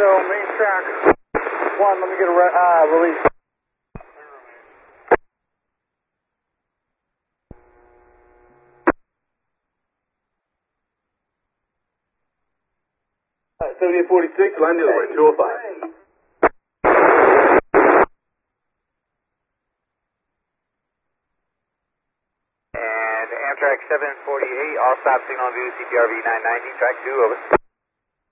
Toledo, main track 1, let me get a release. Alright, 7846, line the other way, 205. And Amtrak 748, all stop signal view, CTRV 990, track 2, over.